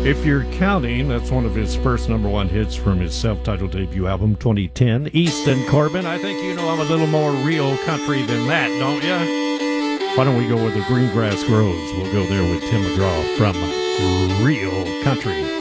If You're Counting, that's one of his first number one hits from his self-titled debut album, 2010. Easton Corbin, I think you know I'm a little more real country than that, don't you? Why don't we go where the green grass grows? We'll go there with Tim McGraw from Real Country.